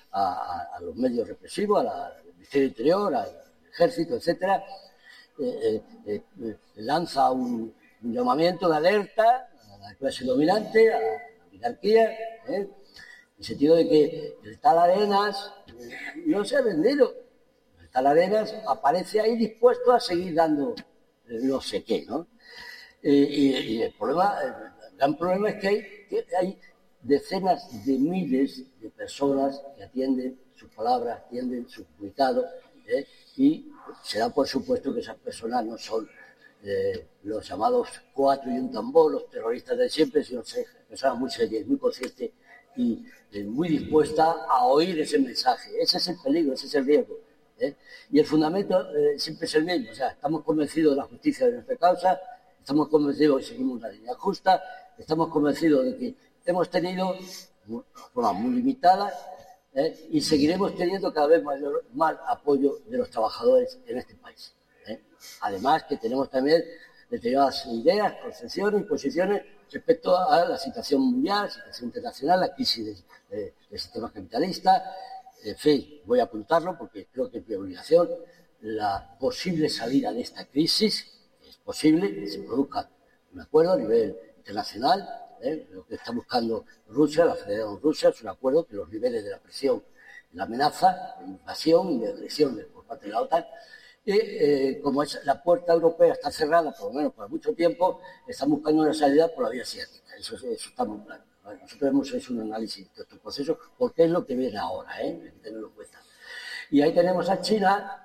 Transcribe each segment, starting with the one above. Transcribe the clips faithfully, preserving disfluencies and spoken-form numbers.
a, a, a los medios represivos, al Ministerio del Interior, al Ejército, etcétera, eh, eh, eh, lanza un, un llamamiento de alerta a la clase dominante, a la oligarquía, ¿eh? en el sentido de que el tal Arenas eh, no se ha vendido. El tal Arenas aparece ahí dispuesto a seguir dando eh, no sé qué, ¿no? Eh, y, y el problema, el gran problema es que hay, que hay decenas de miles de personas que atienden sus palabras, atienden sus comunicados, ¿eh? y se da por supuesto que esas personas no son eh, los llamados cuatro y un tambor, los terroristas de siempre, sino personas muy serias, muy conscientes y eh, muy dispuestas a oír ese mensaje. Ese es el peligro, ese es el riesgo, ¿eh? Y el fundamento eh, siempre es el mismo, o sea, estamos convencidos de la justicia de nuestra causa, estamos convencidos de que seguimos una línea justa, estamos convencidos de que hemos tenido, de forma muy limitada, ¿eh? y seguiremos teniendo cada vez mayor, más apoyo de los trabajadores en este país. ¿eh? Además que tenemos también determinadas ideas, concepciones y posiciones respecto a la situación mundial, la situación internacional, la crisis de, de, del sistema capitalista. En fin, voy a apuntarlo porque creo que es mi obligación. La posible salida de esta crisis, es posible que se produzca un acuerdo a nivel internacional. ¿eh? Lo que está buscando Rusia, la Federación Rusa, es un acuerdo que los niveles de la presión, la amenaza, de invasión y de agresión por parte de la OTAN, y eh, como es, la puerta europea está cerrada, por lo menos por mucho tiempo, están buscando una salida por la vía asiática. Eso, eso está muy claro. Bueno, nosotros hemos hecho un análisis de estos procesos porque es lo que viene ahora, ¿eh? hay que tenerlo en cuenta. Y ahí tenemos a China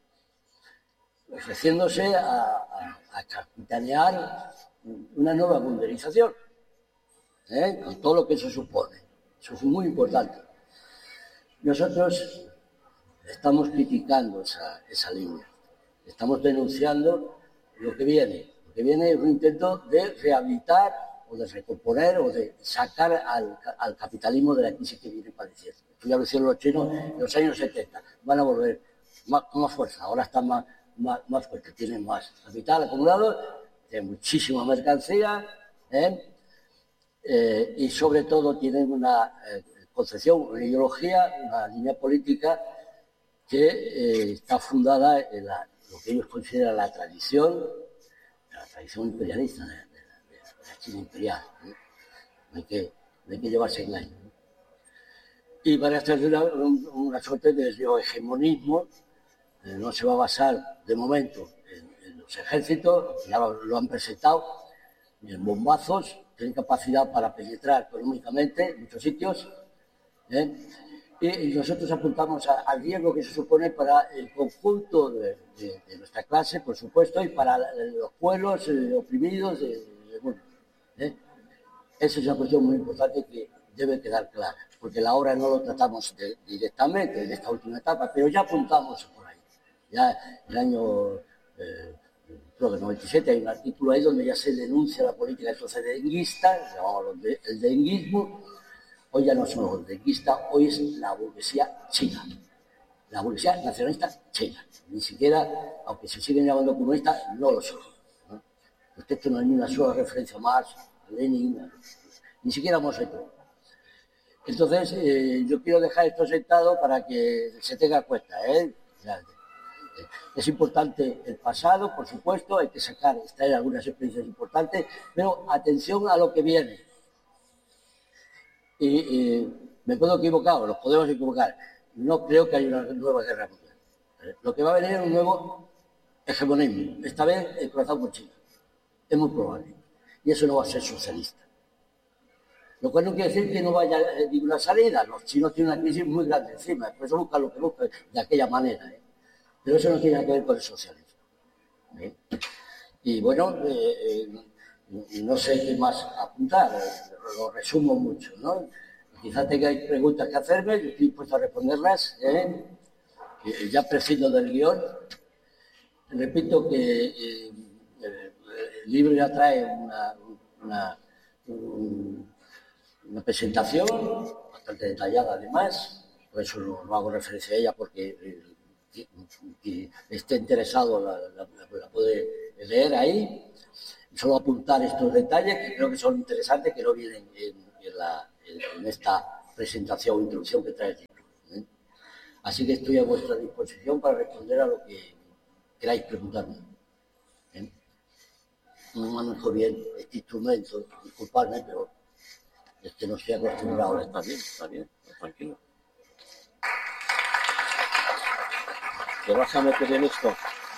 ofreciéndose a, a, a capitanear una nueva mundialización, ¿eh? con todo lo que eso supone. Eso es muy importante. Nosotros estamos criticando esa, esa línea, estamos denunciando lo que viene. Lo que viene es un intento de rehabilitar o de recomponer o de sacar al, al capitalismo de la crisis que viene padeciendo. Esto ya lo hicieron los chinos en los años setenta, van a volver más, con más fuerza, ahora están más, más, más fuertes, tienen más capital acumulado, tienen muchísima mercancía, ¿eh? Eh, y sobre todo tienen una eh, concepción, una ideología, una línea política que eh, está fundada en la, lo que ellos consideran la tradición, la tradición imperialista de, de, de, de la China imperial. ¿no? No, hay que, no hay que llevarse engaño. ¿no? Y van a estar una, una suerte de hegemonismo, eh, no se va a basar de momento en, en los ejércitos, ya lo, lo han presentado, ni en bombazos, tienen capacidad para penetrar económicamente en muchos sitios, ¿eh? y nosotros apuntamos a, al riesgo que se supone para el conjunto de, de, de nuestra clase, por supuesto, y para los pueblos eh, oprimidos del de mundo. ¿eh? Esa es una cuestión muy importante que debe quedar clara, porque la obra no lo tratamos de, directamente en esta última etapa, pero ya apuntamos por ahí. Ya el año, eh, creo que noventa y siete, hay un artículo ahí donde ya se denuncia la política entonces denguista, el denguismo. Hoy ya no son los denguistas, hoy es la burguesía china, la burguesía nacionalista china. Ni siquiera, aunque se siguen llamando comunistas, no lo son. ¿no? Respecto no hay ni una sola referencia a Marx, a Lenin, a, ni siquiera a Mao Zedong. Entonces, eh, yo quiero dejar esto sentado para que se tenga cuenta. ¿eh? Es importante el pasado, por supuesto, hay que sacar, extraer algunas experiencias importantes, pero atención a lo que viene. Y, y me puedo equivocar, o nos podemos equivocar. No creo que haya una nueva guerra mundial. Lo que va a venir es un nuevo hegemonismo, esta vez encabezado por China. Es muy probable. Y eso no va a ser socialista. Lo cual no quiere decir que no vaya a ninguna salida. Los chinos tienen una crisis muy grande encima, por eso buscan lo que buscan de aquella manera. ¿eh? Pero eso no tiene nada que ver con el socialismo. ¿eh? Y bueno, eh, eh, no sé qué más apuntar, lo resumo mucho, ¿no? Quizás tengáis preguntas que hacerme, yo estoy dispuesto a responderlas, ¿eh? Ya prescindo del guión. Repito que eh, el libro ya trae una, una, una presentación bastante detallada además, por eso no, no hago referencia a ella porque eh, quien esté interesado la, la, la puede leer ahí. Solo apuntar estos detalles que creo que son interesantes, que no vienen en, en, la, en, en esta presentación o introducción que trae el libro. Así que estoy a vuestra disposición para responder a lo que queráis preguntarme. ¿Eh? No manejo bien este instrumento, disculpadme, pero es que no estoy acostumbrado. No, está bien, está bien, tranquilo. ¿Te vas a meter en esto?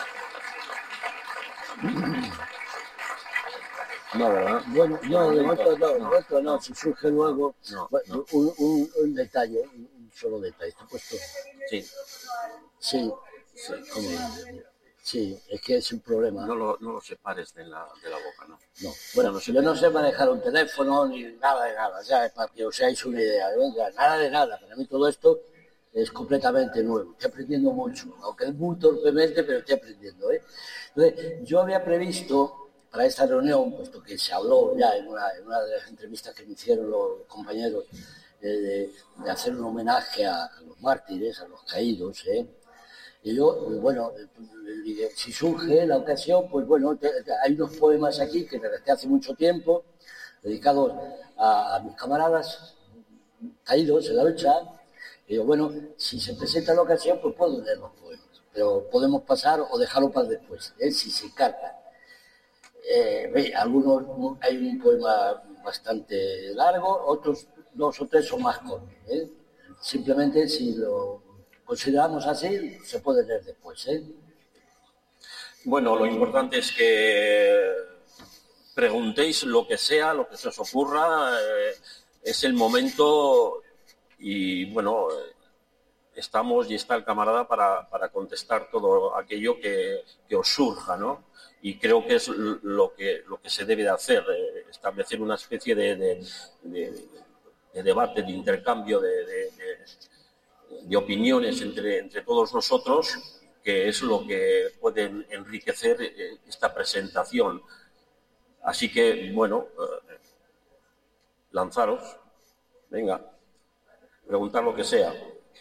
No, ¿verdad? Bueno, no, de momento no, de momento no, si surge luego, no, bueno, no. Un, un, un detalle, un, un solo detalle, ¿está puesto? Sí, Sí, sí, como, sí, es que es un problema. no lo, no lo separes de la, de la boca, ¿no? No, bueno, no sé. yo no sé manejar un teléfono ni nada de nada, ¿sabes? Para que os seáis una idea, ¿no? Nada de nada, para mí todo esto es completamente nuevo, estoy aprendiendo mucho, aunque es muy torpemente, pero estoy aprendiendo, ¿eh? Entonces, yo había previsto para esta reunión, puesto que se habló ya en una, en una de las entrevistas que me hicieron los compañeros, eh, de, de hacer un homenaje a, a los mártires, a los caídos, ¿eh? Y yo, bueno, si surge la ocasión, pues bueno, te, te, hay unos poemas aquí que redacté hace mucho tiempo, dedicados a, a mis camaradas caídos en la lucha. Y yo, bueno, si se presenta la ocasión, pues puedo leer los poemas, pero podemos pasar o dejarlo para después, ¿eh? Si se encarga. Eh, algunos, hay un poema bastante largo, otros dos o tres son más cortos, ¿eh? Simplemente si lo consideramos así, se puede leer después, ¿eh? Bueno, lo importante es que preguntéis lo que sea, lo que se os ocurra, eh, es el momento y bueno, estamos y está el camarada para, para contestar todo aquello que, que os surja, ¿no? Y creo que es lo que, lo que se debe de hacer, eh, establecer una especie de, de, de, de debate, de intercambio de, de, de, de opiniones entre, entre todos nosotros, que es lo que puede enriquecer esta presentación. Así que, bueno, eh, lanzaros, venga, preguntar lo que sea.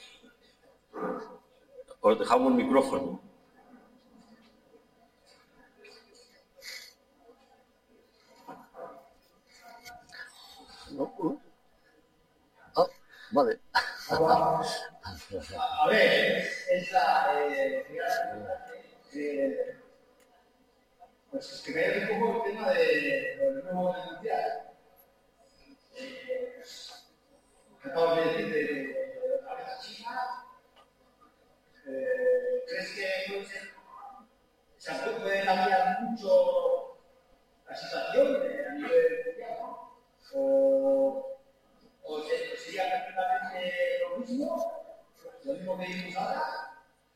Os dejamos el micrófono. Oh, vale. A ver, es la... Eh, eh, pues es que me da un poco el tema de lo nuevo mundial. Eh, pues, acabo de decir de, de la cabeza china. Eh, ¿Crees que no sé, se puede cambiar mucho la situación eh, a nivel mundial, ¿no? O, o se, sería prácticamente lo mismo, lo mismo que vimos ahora,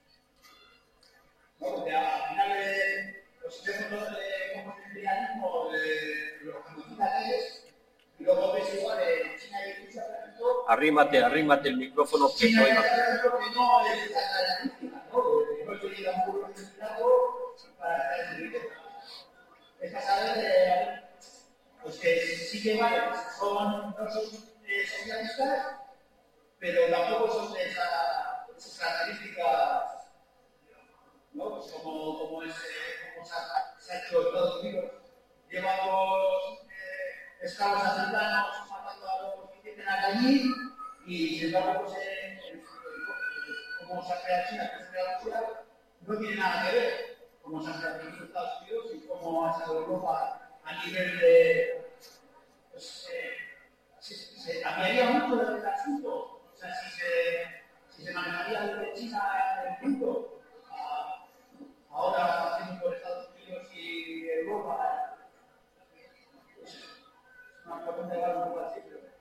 ¿no? Porque al final eh, los sistemas de como el imperialismo de los genocidas y luego ves igual de China y Rusia, por ejemplo. Arrímate, arrímate el micrófono que China no y hay. Rusia que no es la característica, ¿no? No he querido un pueblo disciplinado para estar en el riqueza. Es pasar de, pues que sí que vale, son, no son eh, socialistas, pero tampoco son de esa, esas características, ¿no? Pues como, como, es, eh, como se, ha, se ha hecho en Estados Unidos, llevamos eh, esclavos africanos matando a los que tienen allí, y sin embargo, pues, eh, el, el, el, como se ha creado China, que se ha creado Rusia, no tiene nada que ver. Como se ha creado en Estados Unidos y cómo ha estado Europa a nivel de. Pues, eh, se, se cambiaría mucho el asunto. O sea, si se, si se manejaría desde China en el mundo, a, ahora haciendo por Estados Unidos y Europa, pues, es una pregunta igual un poco así.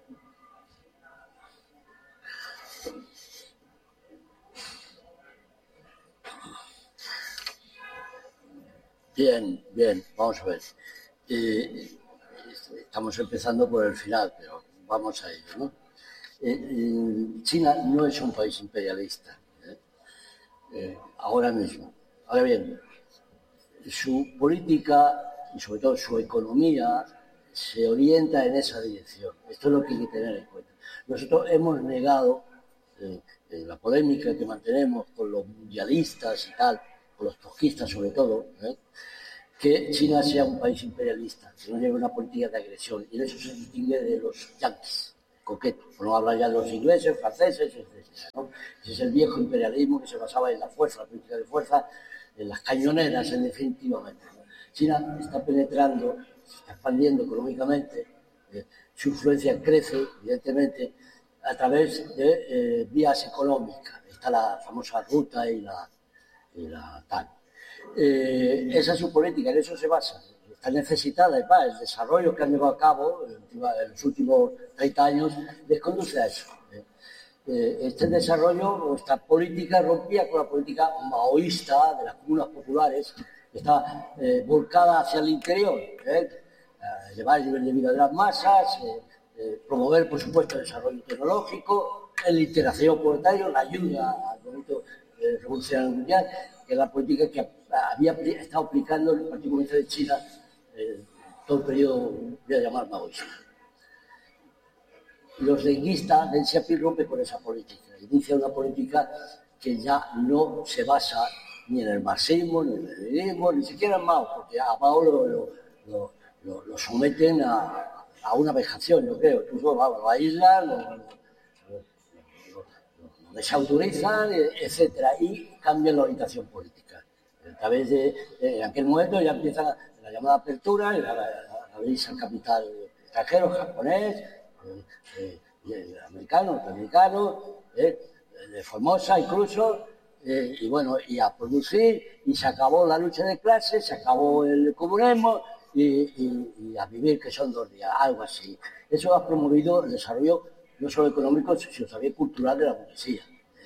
Bien, bien, vamos a ver. Eh, estamos empezando por el final, pero vamos a ello, ¿no? Eh, eh, China no es un país imperialista, ¿eh? Eh, ahora mismo. Ahora bien, su política y sobre todo su economía se orienta en esa dirección. Esto es lo que hay que tener en cuenta. Nosotros hemos negado eh, eh, la polémica que mantenemos con los mundialistas y tal, con los trotskistas sobre todo, ¿eh? Que China sea un país imperialista, que no lleve una política de agresión, y en eso se distingue de los yanquis. coqueto, por no hablar ya de los ingleses, franceses, etcétera, ¿no? Ese es el viejo imperialismo que se basaba en la fuerza, la política de fuerza, en las cañoneras, en definitivamente. China está penetrando, se está expandiendo económicamente, eh, su influencia crece, evidentemente, a través de eh, vías económicas. Está la famosa ruta y la, y la tal. Eh, esa es su política, en eso se basa. Está necesitada, y va, el desarrollo que han llevado a cabo en los últimos treinta años les conduce a eso. Eh, este desarrollo, esta política rompía con la política maoísta de las comunas populares, que está eh, volcada hacia el interior, ¿eh? Llevar el nivel de vida de las masas, eh, eh, promover, por supuesto, el desarrollo tecnológico, el interacción proletario, la ayuda al movimiento eh, revolucionario mundial, que es la política que había estado aplicando el Partido Comunista de China eh, todo el periodo, voy a llamar maoísta. Los denguistas, Deng Xiaoping rompe con esa política, inicia una política que ya no se basa ni en el marxismo, ni en el leninismo, ni siquiera en Mao, porque a Mao lo, lo, lo, lo, lo someten a, a una vejación, yo creo, incluso vamos, lo aíslan, lo, lo, lo, lo desautorizan, etcétera, y cambian la orientación política. A través de, de en aquel momento ya empieza la, la llamada apertura, abrirse al capital extranjero, japonés, eh, eh, americano, norteamericano, eh, de Formosa incluso, eh, y bueno, y a producir, y se acabó la lucha de clases, se acabó el comunismo, y, y, y a vivir que son dos días, algo así. Eso ha promovido el desarrollo no solo económico, sino también cultural de la burguesía.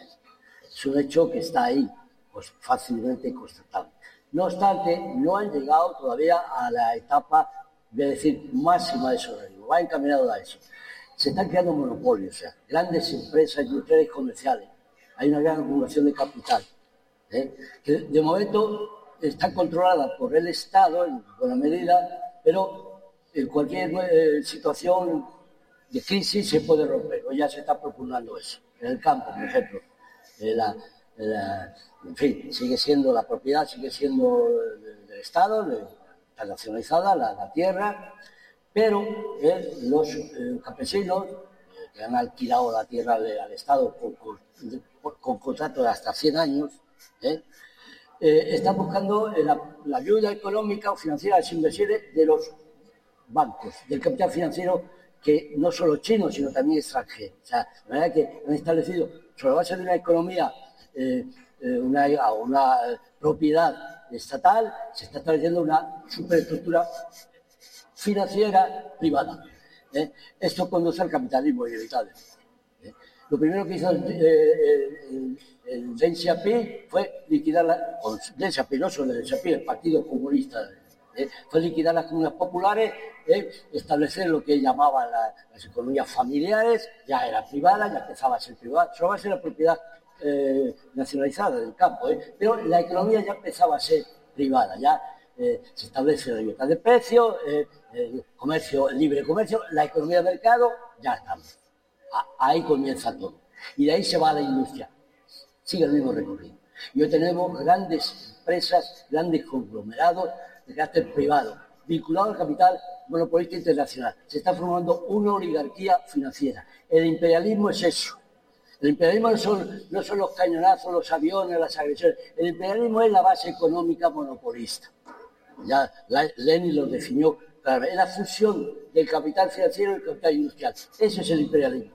Es un hecho que está ahí, pues fácilmente constatable. No obstante, no han llegado todavía a la etapa, voy a decir, máxima de socialismo, va encaminado a eso. Se están creando monopolios, o sea, grandes empresas industriales y comerciales. Hay una gran acumulación de capital, ¿eh? que de momento está controlada por el Estado en buena medida, pero en cualquier eh, situación de crisis se puede romper, o ya se está procurando eso. En el campo, por ejemplo, eh, la, la, en fin, sigue siendo la propiedad, sigue siendo del, del Estado, de, está nacionalizada la, la tierra, pero eh, los eh, campesinos eh, que han alquilado la tierra al, al Estado con, con, con contrato de hasta cien años, eh, eh, están buscando eh, la, la ayuda económica o financiera, las inversiones de los bancos, del capital financiero, que no solo chino, sino también extranjero. O sea, de manera que han establecido, sobre la base de una economía, eh, eh, una, una propiedad estatal, se está estableciendo una superestructura financiera privada. ¿eh? Esto conduce al capitalismo inevitable. ¿eh? Lo primero que hizo el, eh, el, el Deng Xiaoping fue liquidar la, o Deng Xiaoping, no solo Deng Xiaoping, el Partido Comunista, ¿eh? fue liquidar las comunidades populares, ¿eh? establecer lo que llamaban la, las economías familiares, ya era privada, ya empezaba a ser privada, solo va a ser la propiedad eh, nacionalizada del campo, ¿eh? pero la economía ya empezaba a ser privada, ya eh, se establece la libertad de precios, eh, el comercio, el libre comercio, la economía de mercado, ya estamos. Ahí comienza todo. Y de ahí se va a la industria. Sigue el mismo recorrido. Y hoy tenemos grandes empresas, grandes conglomerados de carácter privado, vinculados al capital monopolista internacional. Se está formando una oligarquía financiera. El imperialismo es eso. El imperialismo no son, no son los cañonazos, los aviones, las agresiones. El imperialismo es la base económica monopolista. Ya Lenin lo definió claramente. Es la fusión del capital financiero y el capital industrial. Ese es el imperialismo.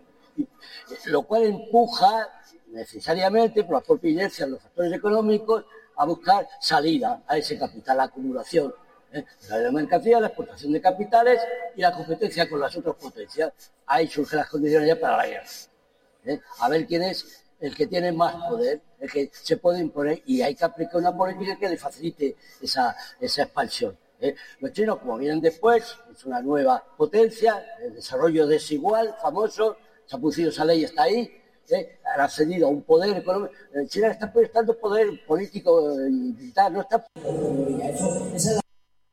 Lo cual empuja necesariamente, por la propia inercia de los factores económicos, a buscar salida a ese capital, la acumulación ¿eh? la mercancía, la exportación de capitales y la competencia con las otras potencias. Ahí surgen las condiciones ya para la guerra. ¿eh? A ver quién es el que tiene más poder, el que se puede imponer, y hay que aplicar una política que le facilite esa, esa expansión. ¿eh? Los chinos, como vienen después, es una nueva potencia, el desarrollo desigual, famoso, se ha producido esa ley, está ahí, ¿eh? han accedido a un poder económico. China está prestando poder político y militar, no está. Eso, esa es la...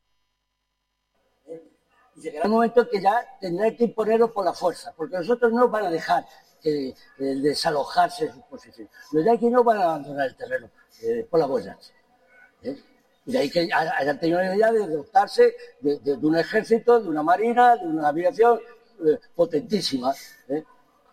¿eh? Y llegará un momento que ya tendrá que imponerlo por la fuerza, porque nosotros no nos van a dejar que, eh, desalojarse de sus posiciones. Los de aquí no van a abandonar el terreno eh, por las buenas. ¿eh? Y de ahí que hayan tenido la idea de dotarse de, de, de un ejército, de una marina, de una aviación, eh, potentísima, ¿eh?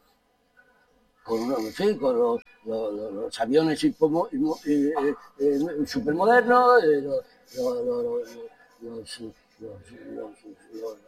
con, en fin, con los, los, los, los aviones hipomo, eh, eh, supermodernos, eh, los, los, los, los, los, los,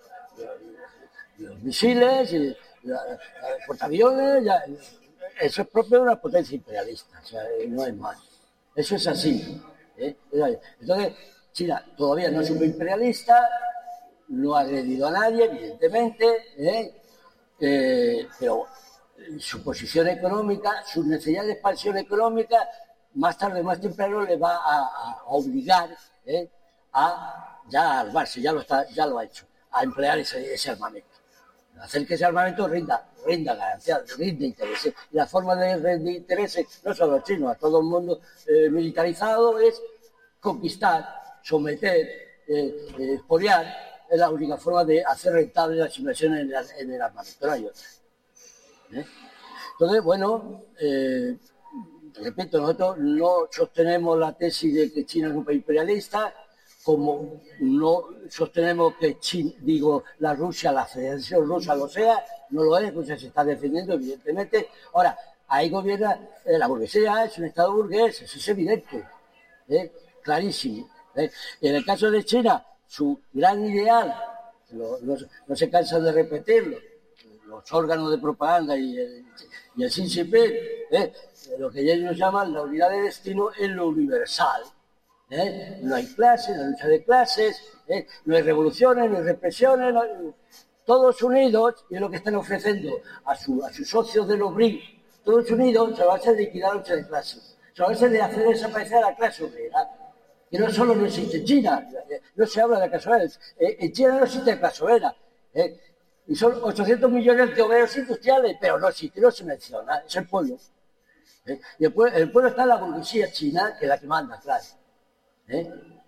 los misiles, y la, la, portaaviones, ya, eso es propio de una potencia imperialista, o sea, no es más. Eso es así. ¿eh? Entonces, China todavía no es un imperialista, no ha agredido a nadie, evidentemente, ¿eh? Eh, pero su posición económica, su necesidad de expansión económica, más tarde o más temprano le va a, a obligar ¿eh? a ya a armarse, ya lo, está, ya lo ha hecho, a emplear ese, ese armamento. Hacer que ese armamento rinda, rinda ganancias, rinde intereses. Y la forma de rendir intereses, no solo a los chinos, a todo el mundo eh, militarizado, es conquistar, someter, eh, eh, expoliar. Es la única forma de hacer rentable las inversiones en, la, en el armamento, no hay otra. ¿Eh? Entonces, bueno, eh, repito, nosotros no sostenemos la tesis de que China es un país imperialista, como no sostenemos que China, digo, la Rusia, la Federación Rusa lo sea, no lo es, Rusia se está defendiendo, evidentemente. Ahora, ahí gobierna eh, la burguesía, es un Estado burgués, eso es evidente, ¿eh? Clarísimo. ¿eh? Y en el caso de China, su gran ideal, lo, lo, no se cansa de repetirlo, los órganos de propaganda y el, y el Xi Jinping, ¿eh? lo que ellos llaman la unidad de destino es lo universal. ¿Eh? No hay clases, no hay lucha de clases, ¿eh? no hay revoluciones, no hay represiones, no hay... todos unidos, y es lo que están ofreciendo a, su, a sus socios de los B R I C, todos unidos se va a hacer liquidar la lucha de clases, se va a hacer de hacer desaparecer a la clase obrera. Y no solo no existe en China, no se habla de clase obrera, en China no existe clase obrera, ¿eh? y son ochocientos millones de obreros industriales, pero no existe, no se menciona, es el pueblo. ¿eh? Y el pueblo, el pueblo está en la burguesía china, que es la que manda, claro. ¿Eh?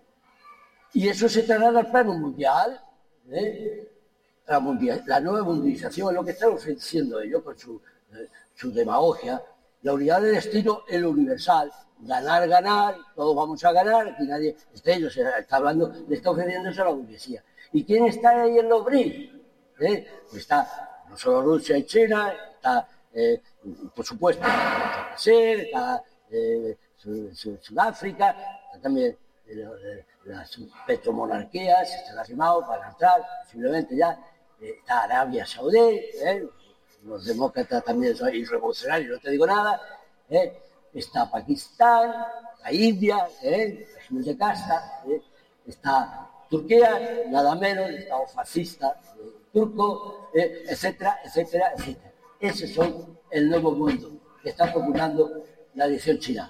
Y eso se traslada al plano mundial, ¿eh? la, mundial, la nueva mundialización es lo que están ofreciendo ellos con su, eh, su demagogia. La unidad de destino es lo universal, ganar, ganar, todos vamos a ganar, aquí nadie, este ellos está hablando, le está ofreciendo eso a la burguesía. ¿Y quién está ahí en los B R I C? ¿Eh? Pues está no solo Rusia y China, está, eh, por supuesto, Brasil, está eh, Sudáfrica, está también las petromonarquías están arrimados para entrar, posiblemente ya está Arabia Saudí, ¿eh? los demócratas también son revolucionarios, no te digo nada, ¿eh? está Pakistán, la India, ¿eh? el régimen de casta, ¿eh? está Turquía, nada menos, el Estado fascista eh, turco, eh, etcétera, etcétera, etcétera. Ese es el nuevo mundo que está procurando la dirección china.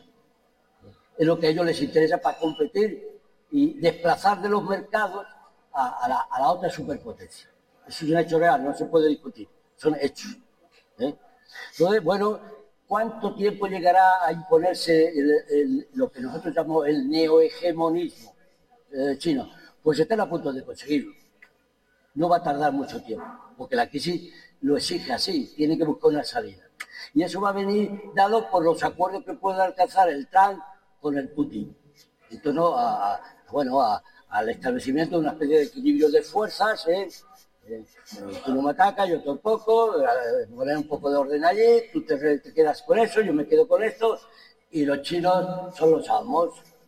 Es lo que a ellos les interesa para competir y desplazar de los mercados a, a, la, a la otra superpotencia. Eso es un hecho real, no se puede discutir, son hechos. ¿eh? Entonces, bueno, ¿cuánto tiempo llegará a imponerse el, el, lo que nosotros llamamos el neohegemonismo eh, chino? Pues están a punto de conseguirlo. No va a tardar mucho tiempo, porque la crisis lo exige así, tiene que buscar una salida. Y eso va a venir dado por los acuerdos que puede alcanzar el Trump con el Putin, en torno a, a, bueno, a, al establecimiento de una especie de equilibrio de fuerzas, ¿eh? Eh, tú no me atacas, yo tampoco, eh, poner un poco de orden allí, tú te, te quedas con eso, yo me quedo con esto, y los chinos son los amos,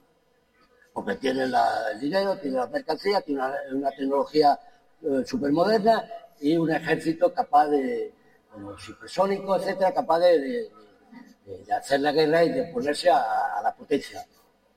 porque tienen la, el dinero, tienen las mercancías, tienen una, una tecnología eh, supermoderna y un ejército capaz de, como supersónico, etcétera, capaz de, de de hacer la guerra y de ponerse a, a la potencia.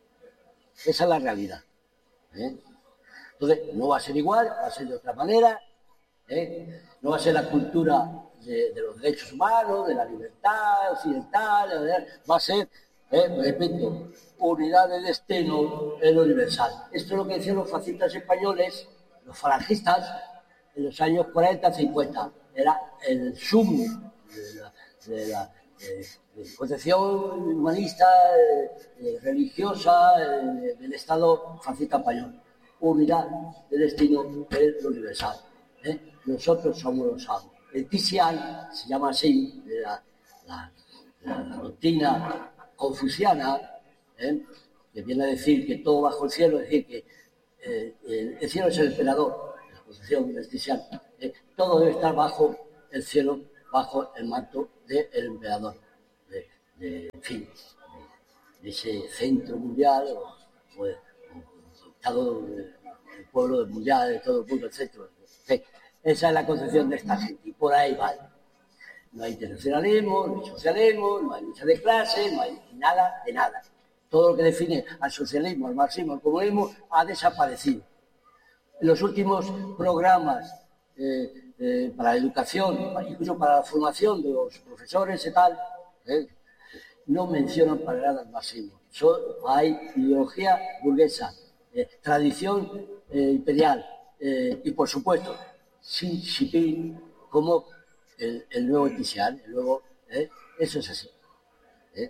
Esa es la realidad. ¿eh? Entonces, no va a ser igual, va a ser de otra manera. ¿eh? No va a ser la cultura de, de los derechos humanos, de la libertad occidental, va a ser, ¿eh? repito, unidad de destino en lo universal. Esto es lo que decían los fascistas españoles, los falangistas, en los años cuarenta, cincuenta. Era el sumo de la... De la de, de concepción humanista, eh, religiosa eh, del Estado fascista español. Unidad de destino es lo universal. ¿eh? Nosotros somos los amos. El Tizian se llama así, la, la, la, la doctrina confuciana, ¿eh? que viene a decir que todo bajo el cielo, es decir, que eh, el cielo es el emperador, la concepción del Tizian. Eh, todo debe estar bajo el cielo, bajo el manto del emperador, de, de, en fin, de, de ese centro mundial, o, o, o Estado del pueblo mundial, de todo el mundo, etcétera. Sí, esa es la concepción de esta gente, y por ahí va. No hay internacionalismo, no hay socialismo, no hay lucha de clase, no hay nada de nada. Todo lo que define al socialismo, al marxismo, al comunismo ha desaparecido. En los últimos programas eh, eh, para la educación, incluso para la formación de los profesores y tal, eh, no mencionan para nada el marxismo. So, hay ideología burguesa, eh, tradición eh, imperial eh, y, por supuesto, Xi Jinping como el, el nuevo Tixian, el nuevo, eh, eso es así. Eh.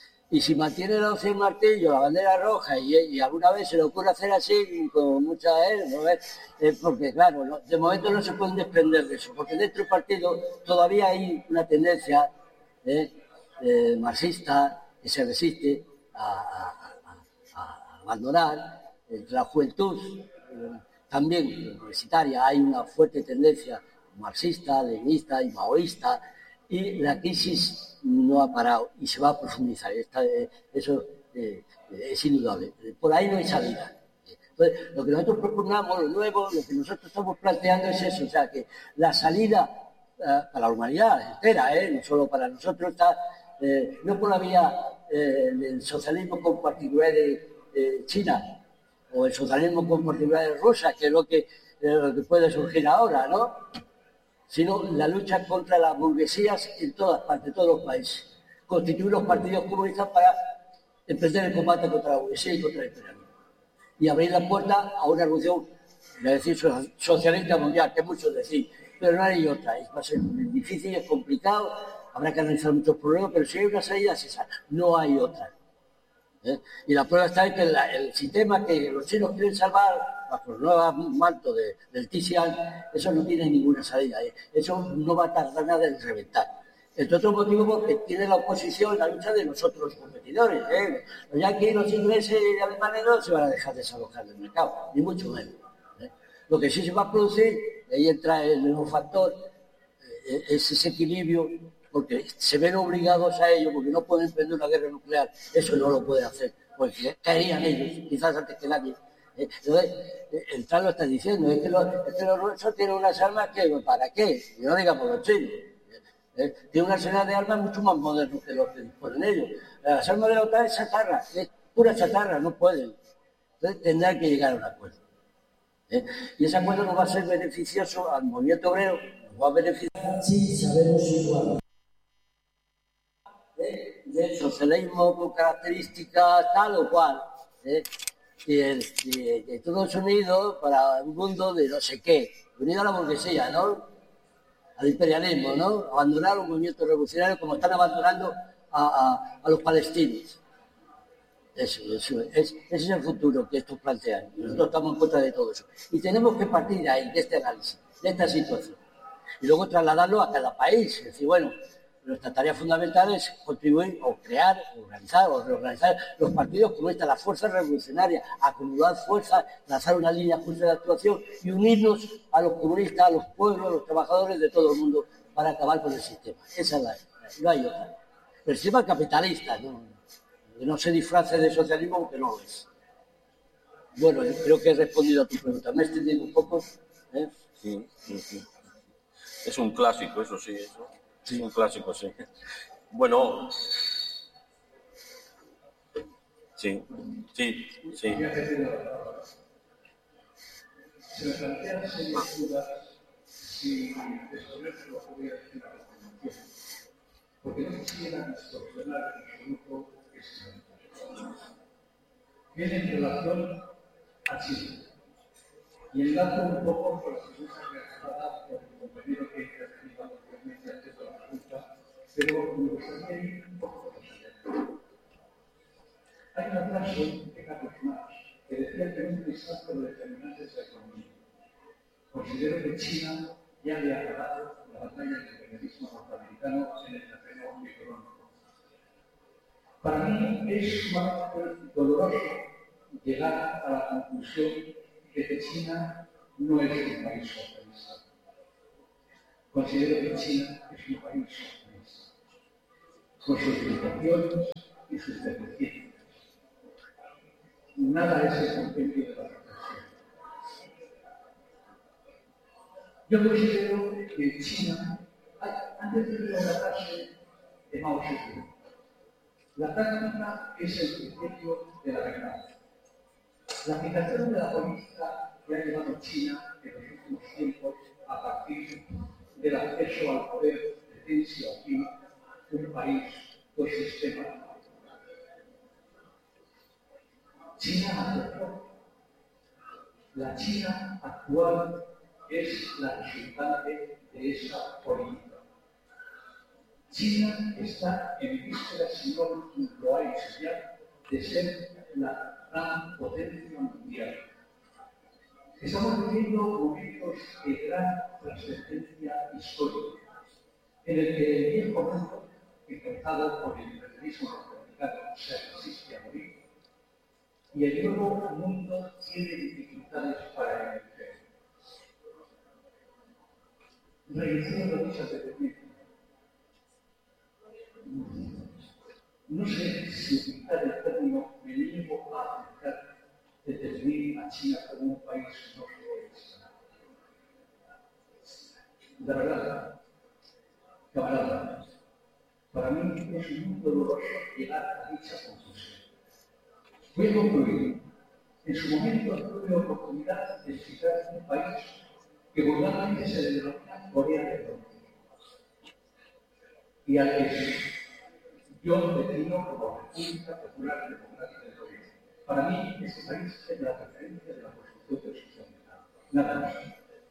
Y si mantiene la opción martillo, la bandera roja, y, y alguna vez se le ocurre hacer así, con mucha él, ¿no? eh, porque claro, no, de momento no se pueden desprender de eso, porque dentro del partido todavía hay una tendencia eh, eh, marxista que se resiste a, a, a, a abandonar. Entre la juventud, eh, también universitaria, hay una fuerte tendencia marxista, leninista y maoísta, y la crisis no ha parado y se va a profundizar. Esta, eh, eso eh, es indudable. Por ahí no hay salida. Entonces, lo que nosotros proponemos, lo nuevo, lo que nosotros estamos planteando es eso, o sea, que la salida eh, para la humanidad entera, eh, no solo para nosotros, está eh, no por la vía eh, del socialismo con particularidades de China, o el socialismo con particularidades rusas, que es lo que, eh, lo que puede surgir ahora, ¿no? Sino la lucha contra las burguesías en todas partes, en todos los países. Constituir los partidos comunistas para emprender el combate contra la burguesía y contra el imperialismo. Y abrir la puerta a una revolución, es decir, socialista mundial, que es mucho decir, pero no hay otra. Va a ser difícil, es complicado, habrá que analizar muchos problemas, pero si hay una salida es esa, no hay otra. ¿Eh? Y la prueba está en que la, el sistema que los chinos quieren salvar bajo el nuevo manto de, del Tixian, eso no tiene ninguna salida, ¿eh? Eso no va a tardar nada en reventar. Entre otros motivos porque tiene la oposición la lucha de los otros competidores, ¿eh? Los yanquis, los ingleses y alemanes no se van a dejar desalojar del mercado, ni mucho menos, ¿eh? Lo que sí se va a producir, ahí entra el nuevo factor, eh, es ese equilibrio, porque se ven obligados a ello, porque no pueden emprender una guerra nuclear, eso no lo pueden hacer, porque caerían ellos, quizás antes que nadie. Entonces, el Trump lo está diciendo, es que los, es que los rusos tienen unas armas que, ¿para qué? Y no digamos los chinos. ¿Eh? Tienen una arsenal de armas mucho más modernos que los que disponen ellos. Las armas de la OTAN es chatarra, es pura chatarra, no pueden. Entonces, tendrán que llegar a un acuerdo. ¿Eh? Y ese acuerdo no va a ser beneficioso al movimiento obrero, nos va a beneficiar si sabemos situarlo. ¿Eh? Del socialismo con características tal o cual. ¿Eh? Y el, y, y todos unidos para un mundo de no sé qué, unido a la burguesía, ¿no? Al imperialismo, ¿no? Abandonar un movimiento revolucionario como están abandonando a, a, a los palestinos. Eso, eso, es, ese es el futuro que estos plantean. Nosotros estamos en contra de todo eso. Y tenemos que partir de ahí, de este análisis, de esta situación. Y luego trasladarlo a cada país. Es decir, bueno, nuestra tarea fundamental es contribuir o crear, organizar o reorganizar los partidos comunistas, las fuerzas revolucionarias, acumular fuerzas, trazar una línea justa de actuación y unirnos a los comunistas, a los pueblos, a los trabajadores de todo el mundo para acabar con el sistema. Esa es la, no hay otra. El sistema capitalista, ¿no? Que no se disfrace de socialismo porque no lo es. Bueno, yo creo que he respondido a tu pregunta. Me he extendido un poco. ¿eh? Sí, sí, sí. Es un clásico, eso sí, eso. Sí, un clásico, sí. Bueno, sí, sí, sí. Se me plantea sin duda si después lo podría decir a continuación, porque no quisiera distorsionar en absoluto ese momento. Viene en relación a Chile y enlazo un poco con la segunda reaccionada por el compañero que ha tenido anteriormente antes de la pregunta, pero me gustaría ir un poco más allá. Hay una frase de Carlos Marx que decía que en un instante lo determinante es la economía. Considero que China ya le ha ganado la batalla del imperialismo norteamericano en el terreno económico. Para mí es sumamente doloroso llegar a la conclusión de que China no es un país socialista. Considero que China es un país socialista, con sus limitaciones y sus deficiencias. Nada es el compendio de la reflexión. Yo considero que China, antes de decir una frase de Mao Zedong, la práctica es el principio de la verdad. La aplicación de la política que ha llevado China en los últimos tiempos a partir del acceso al poder de Deng Xiaoping, un país con sistema. China aceptó. La China actual es la resultante de esa política. China está en vísperas, si no lo ha hecho ya, de ser la gran potencia mundial. Estamos viviendo momentos de gran trascendencia histórica, en el que el viejo mundo, empezado por el imperialismo norteamericano, se resiste a morir, y el nuevo mundo tiene dificultades para emerger. Reiniciando dicha tendencia. No sé si utilizar el término me niego a aceptar de definir a China como un país no socialista. La verdad, camarada, para mí es muy doloroso llegar a dicha conclusión. Voy a concluir. En su momento tuve la oportunidad de visitar un país que vulgarmente se denomina Corea del Norte y al que yo defino como República Popular Democrática de Corea. Para mí, este país es la referencia de la construcción del socialismo. Nada más.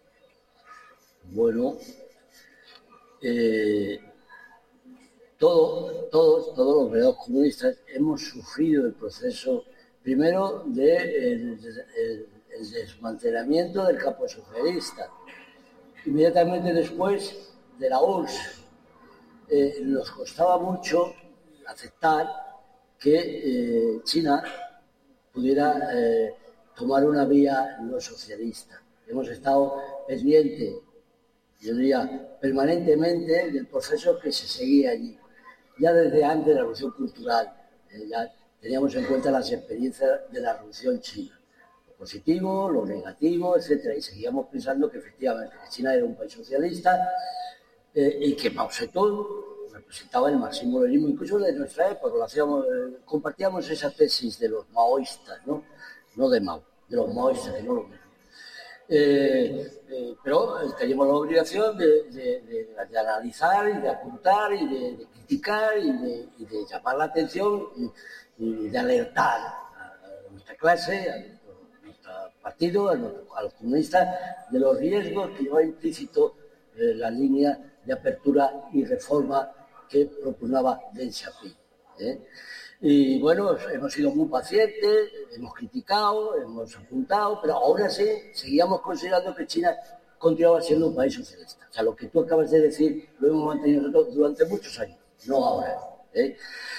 Bueno, eh, todo, todos, todos los obreros comunistas hemos sufrido el proceso, primero, del de el, el, el desmantelamiento del campo socialista, inmediatamente después de la U R S S. Eh, nos costaba mucho aceptar que eh, China pudiera eh, tomar una vía no socialista. Hemos estado pendientes, yo diría, permanentemente del proceso que se seguía allí. Ya desde antes de la Revolución Cultural, eh, ya teníamos en cuenta las experiencias de la Revolución China, lo positivo, lo negativo, etcétera, y seguíamos pensando que efectivamente que China era un país socialista eh, y que Mao Zedong representaba el marxismo-leninismo, incluso de nuestra época, lo hacíamos, eh, compartíamos esa tesis de los maoístas, ¿no? No de Mao, de los maoístas, que no lo mismo. Eh, eh, pero eh, teníamos la obligación de, de, de, de analizar y de apuntar y de, de criticar y de, y de llamar la atención y, y de alertar a, a nuestra clase, a nuestro, a nuestro partido, a, nuestro, a los comunistas, de los riesgos que lleva implícito eh, la línea de apertura y reforma que propugnaba Deng Xiaoping. ¿eh? Y bueno, hemos sido muy pacientes, hemos criticado, hemos apuntado, pero ahora sí seguíamos considerando que China continuaba siendo un país socialista. O sea, lo que tú acabas de decir lo hemos mantenido nosotros durante muchos años, no ahora. ¿eh?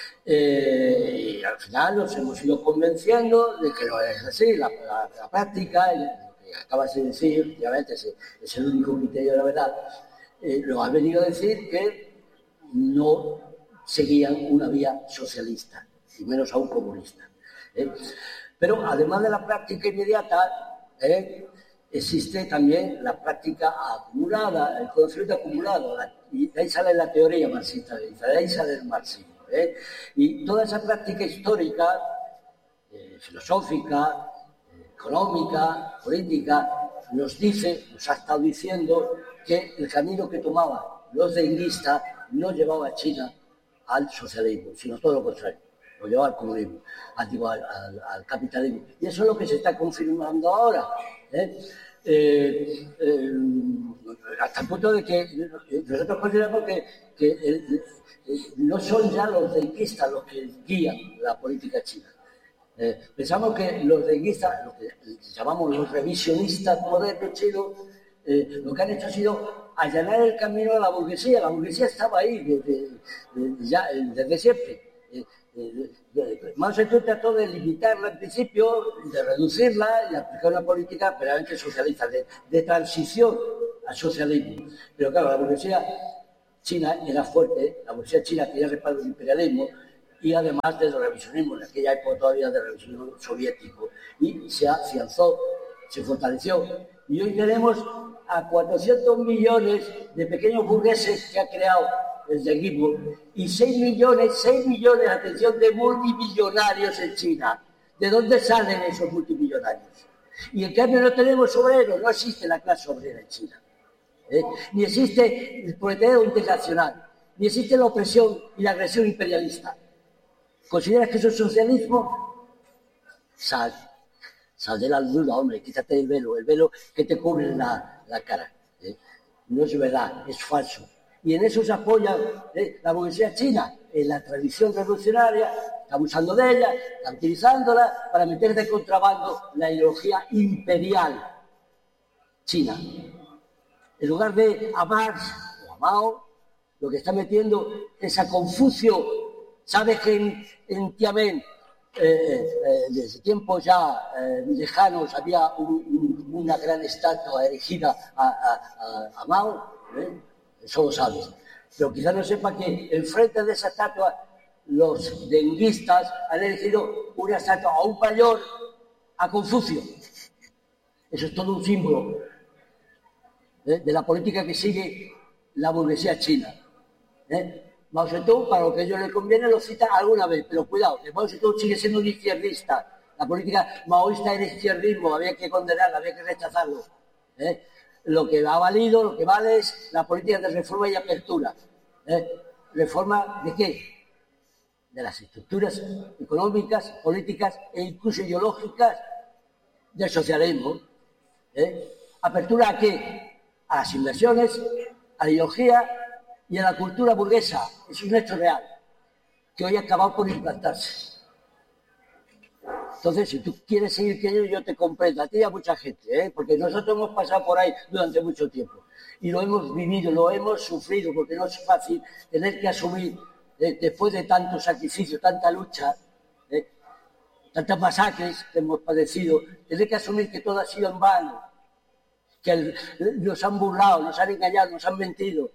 Eh, y al final nos hemos ido convenciendo de que no es así, la, la, la práctica, lo que acabas de decir, obviamente es, es el único criterio de la verdad, eh, lo ha venido a decir que no seguían una vía socialista, y menos aún comunista. ¿eh? Pero además de la práctica inmediata, ¿eh? existe también la práctica acumulada, el conocimiento acumulado, la, y de ahí sale la teoría marxista, de ahí sale el marxismo. ¿eh? Y toda esa práctica histórica, eh, filosófica, eh, económica, política, nos dice, nos ha estado diciendo que el camino que tomaban los denguistas no llevaba a China al socialismo, sino todo lo contrario, lo llevaba al comunismo, al, al, al capitalismo. Y eso es lo que se está confirmando ahora. ¿eh? Eh, eh, hasta el punto de que nosotros consideramos que, que eh, no son ya los denguistas los que guían la política china. Eh, pensamos que los denguistas, lo que llamamos los revisionistas modernos chinos, eh, lo que han hecho ha sido allanar el camino a la burguesía. La burguesía estaba ahí desde, desde, ya, desde siempre. Eh, eh, Mao Zedong trató de limitarla en principio, de reducirla y aplicar una política verdaderamente socialista, de, de transición al socialismo. Pero claro, la burguesía china era fuerte, la burguesía china tenía respaldo del imperialismo y además del revisionismo, en aquella época todavía del revisionismo soviético, y se afianzó, se fortaleció. Y hoy tenemos a cuatrocientos millones de pequeños burgueses que ha creado el denguismo y seis millones, seis millones, atención, de multimillonarios en China. ¿De dónde salen esos multimillonarios? Y en cambio no tenemos obreros, no existe la clase obrera en China. ¿eh? Ni existe el proletariado internacional, ni existe la opresión y la agresión imperialista. ¿Consideras que eso es socialismo? Sal, sal de la duda, hombre, quítate el velo, el velo que te cubre la, la cara. ¿eh? No es verdad, es falso. Y en eso se apoya ¿eh? la burguesía china, en la tradición revolucionaria, está abusando de ella, está utilizándola para meter de contrabando la ideología imperial china. En lugar de a Marx o a Mao, lo que está metiendo es a Confucio. ¿Sabes que en, en Tiananmen, eh, eh, desde tiempos ya eh, lejanos, había un, un, una gran estatua erigida a, a, a, a Mao? ¿eh? Eso lo sabes. Pero quizás no sepa que enfrente de esa estatua los denguistas han elegido una estatua aún mayor a Confucio. Eso es todo un símbolo ¿eh? de la política que sigue la burguesía china. ¿eh? Mao Zedong, para lo que a ellos les conviene, lo cita alguna vez, pero cuidado, que Mao Zedong sigue siendo un izquierdista. La política maoísta era izquierdismo, había que condenarla, había que rechazarlo. ¿eh? Lo que ha valido, lo que vale es la política de reforma y apertura. ¿eh? ¿Reforma de qué? De las estructuras económicas, políticas e incluso ideológicas del socialismo. ¿eh? ¿Apertura a qué? A las inversiones, a la ideología y a la cultura burguesa. Es un hecho real, que hoy ha acabado por implantarse. Entonces, si tú quieres seguir queriendo, yo te comprendo, a ti y a mucha gente, ¿eh? porque nosotros hemos pasado por ahí durante mucho tiempo y lo hemos vivido, lo hemos sufrido, porque no es fácil tener que asumir, ¿eh? después de tanto sacrificio, tanta lucha, ¿eh? tantas masacres que hemos padecido, tener que asumir que todo ha sido en vano, que el, nos han burlado, nos han engañado, nos han mentido.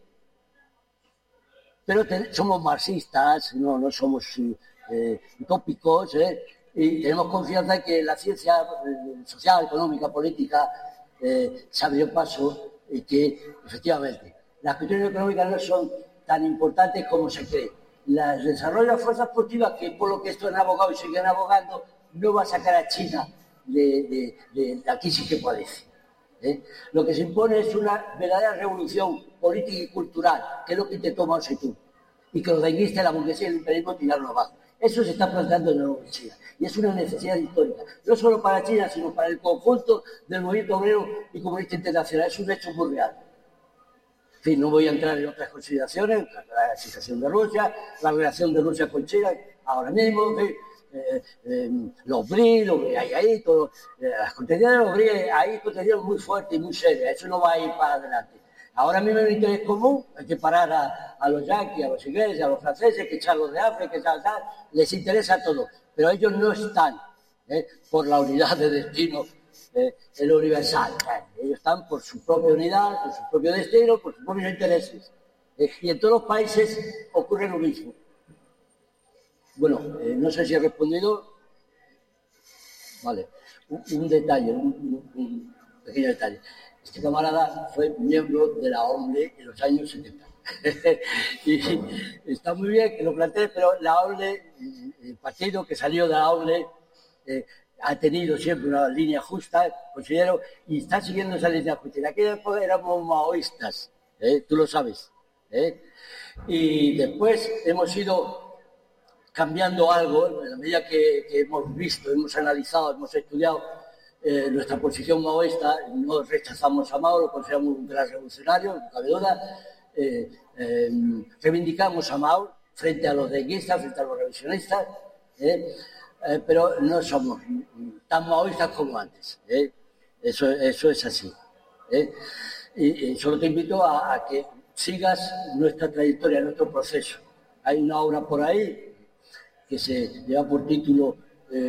Pero te, somos marxistas, no, no somos eh, utópicos, ¿eh? y tenemos confianza en que la ciencia eh, social, económica, política eh, se abrió paso y que, efectivamente, las cuestiones económicas no son tan importantes como se cree. La, el desarrollo de las fuerzas positivas, que por lo que esto han abogado y siguen abogando, no va a sacar a China de, de, de la crisis que padece. ¿eh? Lo que se impone es una verdadera revolución política y cultural, que es lo que intentó Mao Zedong, y que los denguistas, la burguesía y el imperialismo tiraron abajo. Eso se está planteando en nuevo en China, y es una necesidad histórica, no solo para China, sino para el conjunto del movimiento obrero y comunista internacional. Es un hecho muy real. En fin, no voy a entrar en otras consideraciones, la situación de Rusia, la relación de Rusia con China, ahora mismo, en fin, Eh, eh, los B R I, lo que hay ahí, todo, eh, las contenciones de los B R I, hay contenciones muy fuertes y muy serias, eso no va a ir para adelante. Ahora mismo hay un interés común, hay que parar a, a los yanquis, a los ingleses, a los franceses, que echarlos de África, que tal, tal, les interesa todo, pero ellos no están eh, por la unidad de destino eh, en lo universal, eh, ellos están por su propia unidad, por su propio destino, por sus propios intereses, eh, y en todos los países ocurre lo mismo. Bueno, eh, no sé si he respondido. Vale, un, un detalle, un, un, un pequeño detalle. Este camarada fue miembro de la O N E en los años setenta. Y está muy bien que lo plantee, pero la O N E, el partido que salió de la O N E, eh, ha tenido siempre una línea justa, considero, y está siguiendo esa línea justa. En aquella época éramos maoístas, ¿eh? Tú lo sabes. ¿eh? Y después hemos ido cambiando algo, en la medida que, que hemos visto, hemos analizado, hemos estudiado eh, nuestra posición maoísta. No rechazamos a Mao, lo consideramos un gran revolucionario, no cabe duda. Eh, eh, reivindicamos a Mao frente a los denguistas, frente a los revisionistas, eh, eh, pero no somos tan maoístas como antes. Eh. Eso, eso es así. Eh. Y, y solo te invito a, a que sigas nuestra trayectoria, nuestro proceso. Hay una obra por ahí que se lleva por título eh,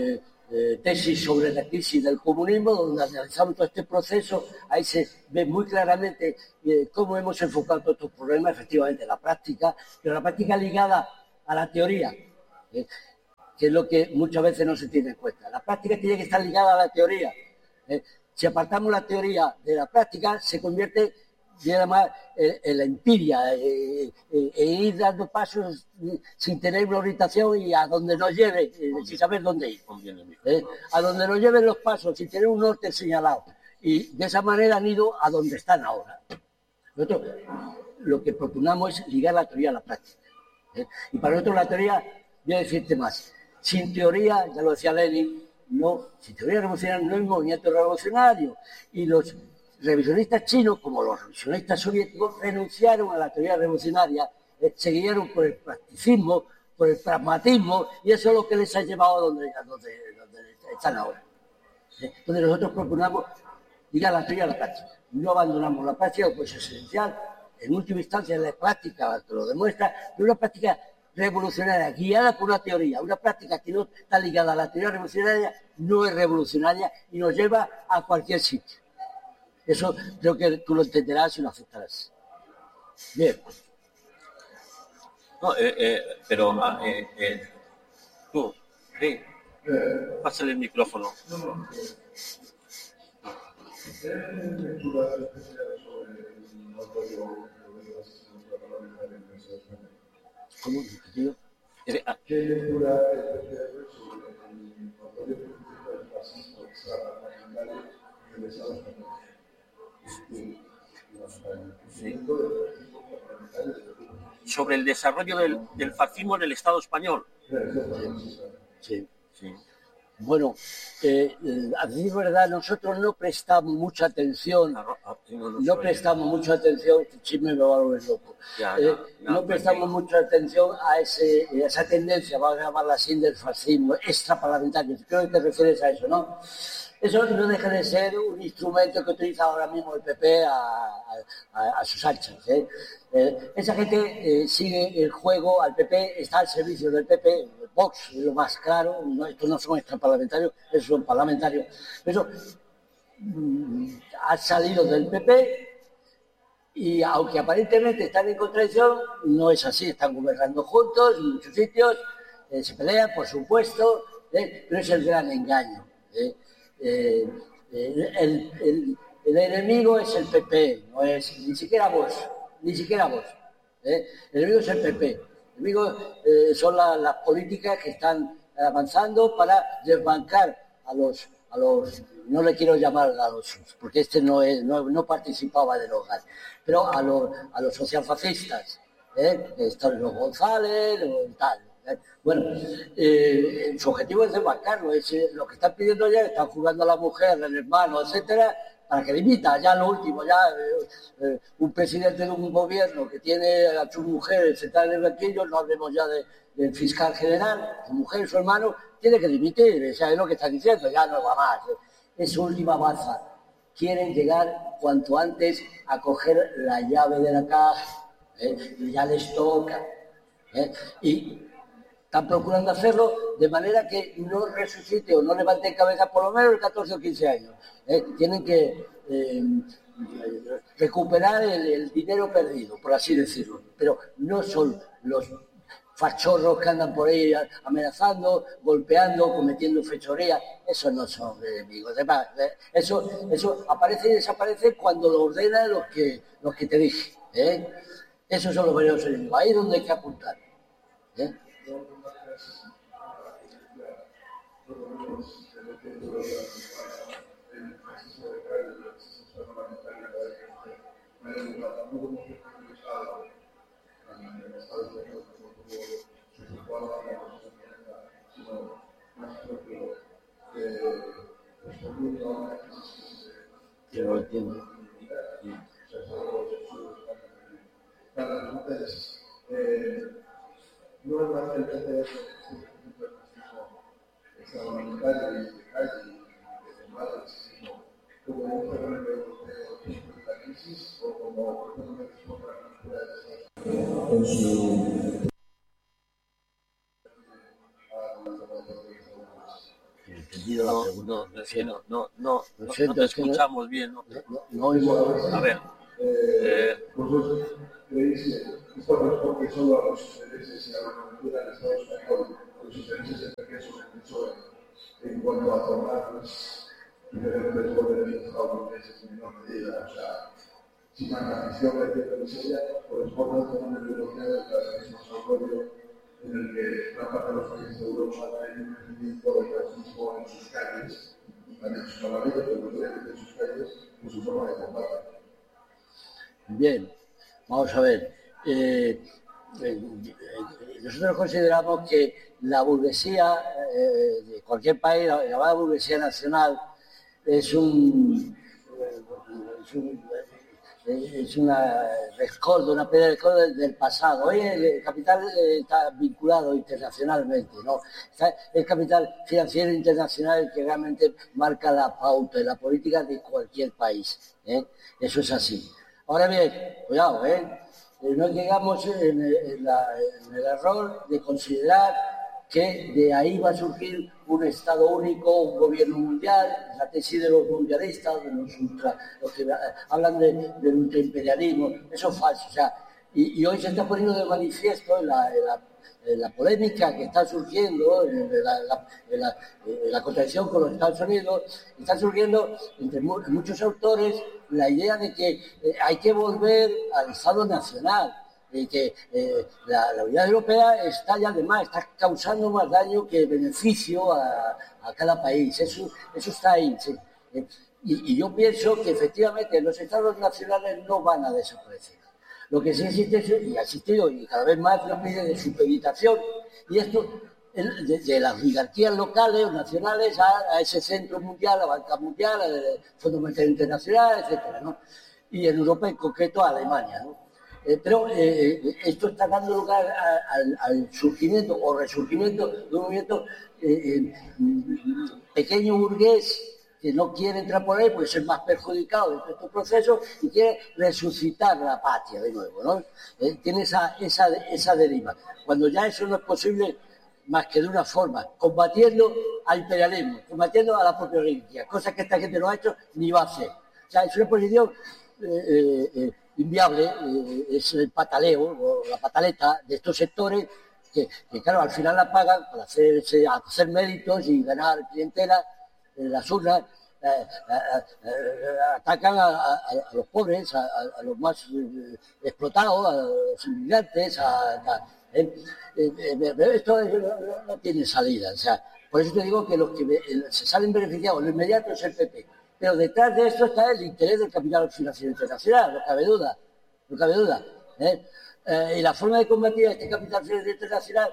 eh, tesis sobre la crisis del comunismo, donde analizamos todo este proceso. Ahí se ve muy claramente eh, cómo hemos enfocado todos estos problemas, efectivamente, la práctica, pero la práctica ligada a la teoría, eh, que es lo que muchas veces no se tiene en cuenta. La práctica tiene que estar ligada a la teoría. Eh, si apartamos la teoría de la práctica, se convierte más en, en la empiria, eh, eh, e ir dando pasos sin tener una orientación y a donde nos lleve, eh, sin saber dónde ir. Eh, a donde nos lleven los pasos, sin tener un norte señalado. Y de esa manera han ido a donde están ahora. Nosotros lo que proponemos es ligar la teoría a la práctica. ¿eh? Y para nosotros la teoría, voy a decirte más, sin teoría, ya lo decía Lenin, no, sin teoría revolucionaria no hay movimiento revolucionario. Y los revisionistas chinos, como los revisionistas soviéticos, renunciaron a la teoría revolucionaria, eh, se guiaron por el practicismo, por el pragmatismo, y eso es lo que les ha llevado a donde, a donde, a donde están ahora. ¿eh? Entonces nosotros proponemos ligar la teoría a la práctica. No abandonamos la práctica, pues es esencial. En última instancia, la práctica que lo demuestra, pero una práctica revolucionaria, guiada por una teoría, una práctica que no está ligada a la teoría revolucionaria, no es revolucionaria y nos lleva a cualquier sitio. Eso creo que tú lo entenderás y lo aceptarás. Bien. No, eh, eh, pero eh, eh, tú, sí, pásale el micrófono. No, no. ¿Tienes lecturas especiales sobre el apoyo de la asignatura parlamentaria en ese aspecto? ¿Cómo? ¿Tío? ¿Qué lectura especial sobre el apoyo del fascismo extraparlamentario en el Estado español? Sobre el desarrollo del, del fascismo en el Estado español. Sí, sí. Bueno, eh, a decir verdad, nosotros no prestamos mucha atención, no prestamos mucha atención, chisme me va a volver loco, ya, eh, ya, no ya, prestamos mucha atención a, ese, a esa tendencia, vamos a llamarla así, del fascismo extraparlamentario. Creo que te refieres a eso, ¿no? Eso no deja de ser un instrumento que utiliza ahora mismo el P P a, a, a sus anchas. ¿eh? Eh, esa gente eh, sigue el juego, al P P está al servicio del P P, Vox es lo más claro, no, estos no son extraparlamentarios, estos son parlamentarios. Eso mm, ha salido del P P y aunque aparentemente están en contradicción, no es así, están gobernando juntos en muchos sitios, eh, se pelean, por supuesto, ¿eh? Pero es el gran engaño. ¿eh? Eh, el, el, el enemigo es el P P, no es ni siquiera vos, ni siquiera vos. ¿eh? El enemigo es el P P. El enemigo eh, son la, las políticas que están avanzando para desbancar a los, a los, no le quiero llamar a los, porque este no, es, no, no participaba de los GATS, pero a los, a los socialfascistas, ¿eh? Están los González, o tal. Bueno, eh, su objetivo es desbancarlo, es eh, lo que están pidiendo ya, están jugando a la mujer, al hermano, etcétera, para que dimita, ya lo último, ya eh, eh, un presidente de un gobierno que tiene a sus mujeres sentadas en el banquillo, no hablemos ya de, del fiscal general, su mujer, su hermano, tiene que dimitir, ya es lo que están diciendo, ya no va más, eh. Es su última baza. Quieren llegar cuanto antes a coger la llave de la caja, eh, y ya les toca, eh, y están procurando hacerlo de manera que no resucite o no levante cabeza por lo menos de catorce o quince años. ¿eh? Tienen que eh, recuperar el, el dinero perdido, por así decirlo. Pero no son los fachorros que andan por ahí amenazando, golpeando, cometiendo fechorías. Esos no son enemigos. Además, eso, eso aparece y desaparece cuando lo ordenan los que, los que te dije. ¿eh? Esos son los verdaderos enemigos. Ahí es donde hay que apuntar. ¿eh? Yo lo entiendo. La pregunta es, eh, no es más el P P extraparlamentario y de calle y de madres, sino como un fenómeno europeo de la crisis o como un fenómeno de la en su entendido no, la pregunta. no, Lo es que siento. no, no, no, Lo no, siento, no te es que no- escuchamos bien. ¿no? No, no, no oigo. A ver, Eh, eh, ¿Vosotros creéis que esto responde solo a los intereses y a la cultura del Estado español, a los intereses de pequeños defensores en cuanto a tomar las diferentes órdenes estadounidenses en menor medida? O sea, sin la afición de cierta miseria, corresponde a un fenómeno europeo del capitalismo salvadorio en el que gran parte de los países de Europa tienen un crecimiento del capitalismo en sus calles, también en sus parlamentos, pero posiblemente en sus calles, en su forma de combate. Bien, vamos a ver. Eh, eh, nosotros consideramos que la burguesía eh, de cualquier país, la llamada burguesía nacional, es un, es un es una rescoldo, una piedra de rescoldo del, del pasado. Hoy el capital eh, está vinculado internacionalmente, ¿no? Está el capital financiero internacional el que realmente marca la pauta y la política de cualquier país, ¿eh? Eso es así. Ahora bien, cuidado, ¿eh? No llegamos en, en, la, en el error de considerar que de ahí va a surgir un Estado único, un gobierno mundial, la tesis de los mundialistas, de los, ultra, los que hablan de, del ultraimperialismo, eso es falso. O sea, y, y hoy se está poniendo de manifiesto en la, en la, en la polémica que está surgiendo, en la, la, en la, en la contradicción con los Estados Unidos, está surgiendo entre mu muchos autores la idea de que eh, hay que volver al Estado nacional. Y que eh, la, la unidad europea está ya además está causando más daño que beneficio a, a cada país. Eso, eso está ahí. ¿Sí? Eh, y, y yo pienso que efectivamente los estados nacionales no van a desaparecer. Lo que sí existe es, y ha existido y cada vez más, una especie de supeditación. Y esto de, de las oligarquías locales o nacionales a, a ese centro mundial, a la banca mundial, al Fondo Monetario Internacional, etcétera, ¿no? Y en Europa en concreto a Alemania, ¿no? Eh, pero eh, esto está dando lugar a, a, al surgimiento o resurgimiento de un movimiento eh, eh, pequeño burgués que no quiere entrar por ahí porque es el más perjudicado de estos procesos y quiere resucitar la patria de nuevo, ¿no? Eh, tiene esa, esa, esa deriva. Cuando ya eso no es posible más que de una forma, combatiendo al imperialismo, combatiendo a la propia oligarquía, cosa que esta gente no ha hecho ni va a hacer. O sea, es una posición eh, eh, eh, inviable, eh, es el pataleo o la pataleta de estos sectores que, que claro, al final la pagan para hacer, hacer méritos y ganar clientela en las urnas, eh, eh, eh, atacan a, a, a los pobres, a, a los más eh, explotados, a los inmigrantes, a, a, eh, eh, eh, esto no, no tiene salida, o sea, por eso te digo que los que se salen beneficiados en lo inmediato es el P P. Pero detrás de esto está el interés del capital financiero internacional, no cabe duda, no cabe duda. ¿eh? Eh, y la forma de combatir a este capital financiero internacional,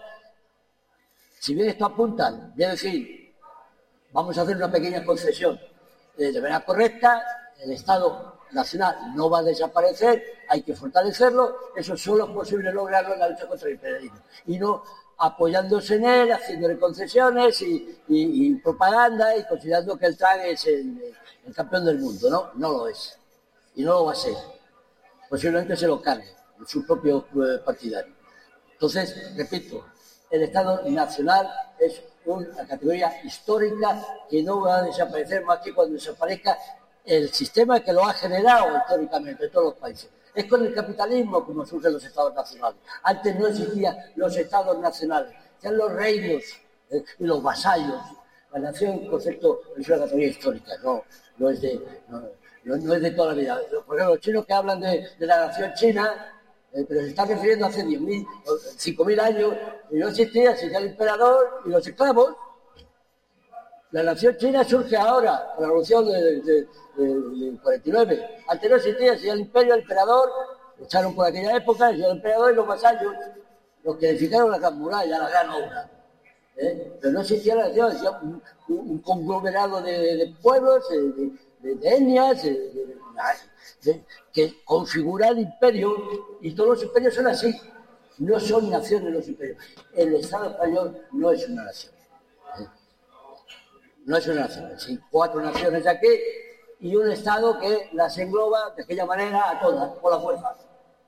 si bien esto apunta, es decir, vamos a hacer una pequeña concesión, eh, de manera correcta, el Estado nacional no va a desaparecer, hay que fortalecerlo, eso solo es posible lograrlo en la lucha contra el imperialismo. Y no apoyándose en él, haciéndole concesiones y, y, y propaganda y considerando que el T R A N es el, el campeón del mundo, ¿no? No lo es. Y no lo va a ser. Posiblemente se lo cargue en sus propios eh, partidarios. Entonces, repito, el Estado nacional es una categoría histórica que no va a desaparecer más que cuando desaparezca el sistema que lo ha generado históricamente en todos los países. Es con el capitalismo como surgen los estados nacionales. Antes no existían los estados nacionales, eran los reinos eh, y los vasallos. La nación, en concepto, es una categoría histórica, no, no, es de, no, no, no es de toda la vida. Por ejemplo, los chinos que hablan de, de la nación china, eh, pero se están refiriendo a hace diez mil, cinco mil años, y no existía, existía el emperador y los esclavos. La nación china surge ahora, con la revolución del de, de, de cuarenta y nueve. Antes no existía, existía el imperio, el emperador, echaron por aquella época, el emperador y los vasallos, los que edificaron la gran muralla, la gran obra. ¿Eh? Pero no existía la nación, existía un, un, un conglomerado de, de pueblos, de, de, de etnias, de, de, de, que configura el imperio, y todos los imperios son así. No son naciones los imperios. El Estado español no es una nación. ¿Eh? No es una nación, hay cuatro naciones de aquí y un Estado que las engloba de aquella manera a todas, por la fuerza.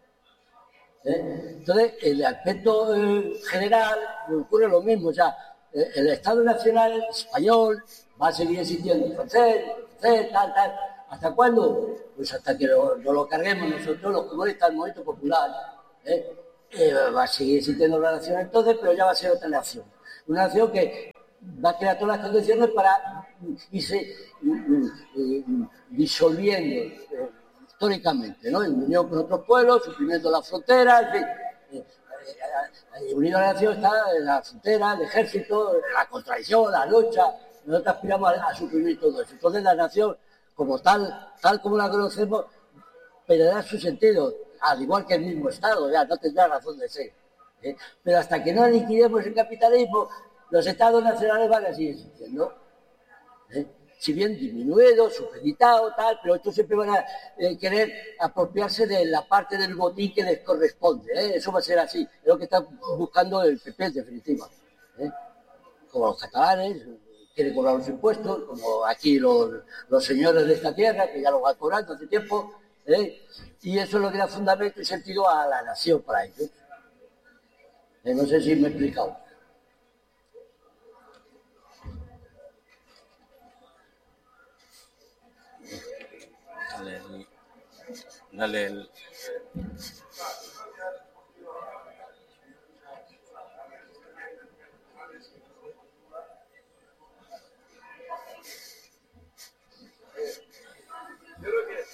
¿Eh? Entonces, el aspecto eh, general ocurre lo mismo, o sea, el Estado Nacional español va a seguir existiendo francés, francés, tal, tal. ¿Hasta cuándo? Pues hasta que no lo, lo carguemos nosotros, los comunistas, el movimiento popular. ¿eh? Eh, va a seguir existiendo la nación entonces, pero ya va a ser otra nación. Una nación que va a crear todas las condiciones para irse disolviendo eh, históricamente, ¿no? En unión con otros pueblos, suprimiendo las fronteras, en fin. Eh, eh, unido a la nación está la frontera, el ejército, la contradicción, la lucha. Nosotros aspiramos a, a suprimir todo eso. Entonces la nación, como tal, tal como la conocemos, perderá su sentido, al igual que el mismo Estado, ya no tendrá razón de ser. ¿eh? Pero hasta que no liquidemos el capitalismo, los Estados nacionales van a seguir existiendo. ¿eh? Si bien disminuidos, supeditados, tal, pero estos siempre van a eh, querer apropiarse de la parte del botín que les corresponde. ¿eh? Eso va a ser así, es lo que está buscando el P P en definitiva. ¿eh? Como los catalanes, quieren cobrar los impuestos, como aquí los, los señores de esta tierra, que ya lo van cobrando hace tiempo, ¿eh? y eso es lo que da fundamento y sentido a la nación para ellos. ¿eh? No sé si me he explicado. Dale el... Dale el... Yo creo que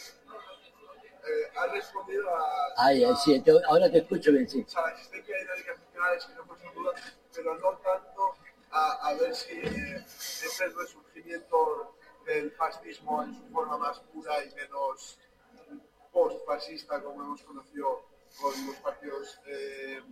eh, has respondido a, Ay, ay, sí, te, ahora te escucho bien, sí. a la existencia de dinámicas funcionales que no he puesto en duda, pero no tanto a, a ver si eh, es el resurgimiento del fascismo en su forma más pura y menos post-fascista, como hemos conocido con los partidos eh,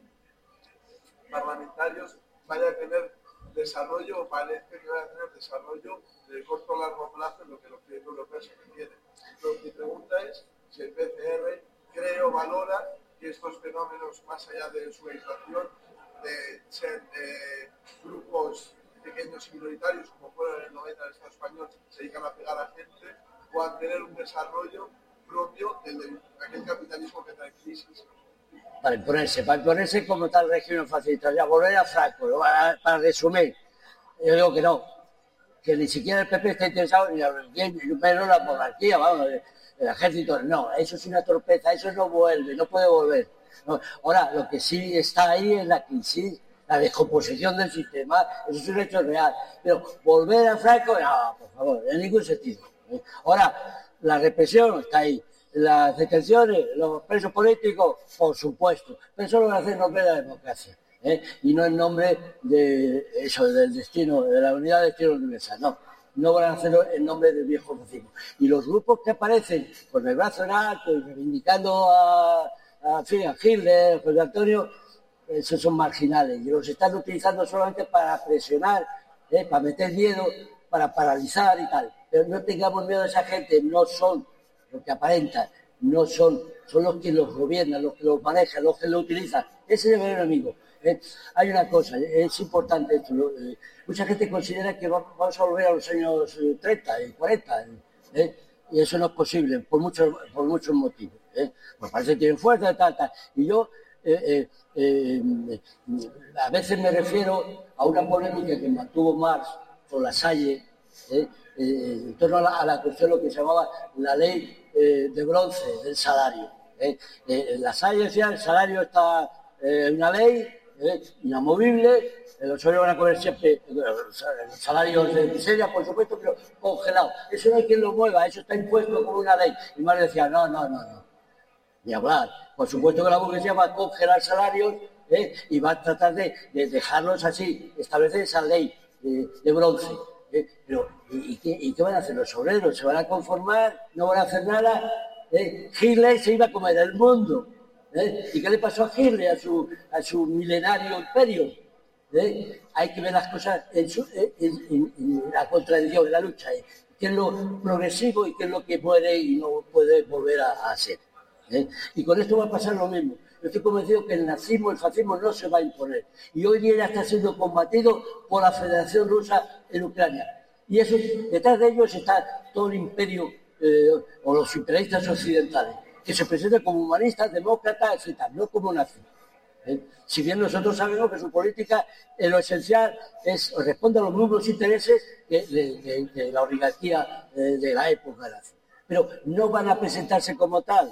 parlamentarios, vaya a tener desarrollo, o parece que vaya a tener desarrollo de corto o largo plazo en lo que los proyectos europeos se refieren. Lo que mi pregunta es si el P C R cree o valora que estos fenómenos, más allá de su aislación, de ser eh, grupos pequeños y minoritarios, como fueron en el noventa en el Estado español, se dedican a pegar a gente, puedan tener un desarrollo propio del de aquel capitalismo que trae crisis. Para imponerse, para imponerse como tal régimen fascista, ya volver a Franco, ¿no? para, para resumir, yo digo que no, que ni siquiera el P P está interesado ni en menos la monarquía, vamos, el, el ejército, no, eso es una torpeza, eso no vuelve, no puede volver. No. Ahora, lo que sí está ahí es la crisis, la descomposición del sistema, eso es un hecho real, pero volver a Franco, no, por favor, en ningún sentido. Ahora, la represión está ahí. Las detenciones, los presos políticos, por supuesto, pero eso lo van a hacer en nombre de la democracia, ¿eh? y no en nombre de eso, del destino, de la unidad de destino universal, no, no van a hacerlo en nombre del viejo fascismo. Y los grupos que aparecen con el brazo en alto y reivindicando a, a, a Hitler, a José Antonio, esos son marginales y los están utilizando solamente para presionar, ¿eh? para meter miedo, para paralizar y tal. Pero no tengamos miedo a esa gente, no son lo que aparentan, no son, son los que los gobiernan, los que los manejan, los que los utilizan. Ese es el verdadero enemigo. ¿eh? Hay una cosa, es importante esto. ¿no? Eh, mucha gente considera que vamos a volver a los años treinta y cuarenta, ¿eh? y eso no es posible, por muchos, por muchos motivos. ¿eh? Pues parece que tienen fuerza, tal, tal. Y yo eh, eh, eh, a veces me refiero a una polémica que mantuvo Marx con La Salle, ¿eh? Eh, en torno a la, a la cuestión lo que se llamaba la ley eh, de bronce del salario. Eh. Eh, La Salle decía el salario está en eh, una ley eh, inamovible, eh, los salarios van a poner siempre eh, los salarios de miseria, por supuesto, pero congelados. Eso no hay quien lo mueva, eso está impuesto como una ley. Y Marx decía, no, no, no, no, ni hablar. Por supuesto que la burguesía va a congelar salarios eh, y va a tratar de, de dejarlos así, establecer esa ley eh, de bronce. Eh, pero, ¿y, y, qué, ¿y qué van a hacer los obreros? ¿Se van a conformar? ¿No van a hacer nada? Eh, Hitler se iba a comer el mundo. ¿eh? ¿Y qué le pasó a Hitler, a su, a su milenario imperio? ¿eh? Hay que ver las cosas en, su, en, en, en la contradicción, en la lucha. ¿eh? ¿Qué es lo progresivo y qué es lo que puede y no puede volver a, a ser? ¿eh? Y con esto va a pasar lo mismo. Yo estoy convencido que el nazismo, el fascismo no se va a imponer. Y hoy día ya está siendo combatido por la Federación Rusa en Ucrania. Y eso, detrás de ellos está todo el imperio, eh, o los imperialistas occidentales, que se presentan como humanistas, demócratas, etcétera, no como nazis. ¿eh? Si bien nosotros sabemos que su política, en lo esencial, es responde a los mismos intereses de, de, de, de la oligarquía de, de la época. Pero no van a presentarse como tal.